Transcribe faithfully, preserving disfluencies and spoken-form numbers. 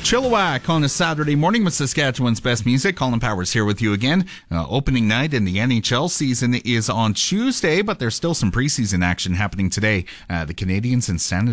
Chilliwack on a Saturday morning with Saskatchewan's best music. Colin Powers here with you again. Uh, opening night in the N H L season is on Tuesday, but there's still some preseason action happening today. Uh, the Canadiens and San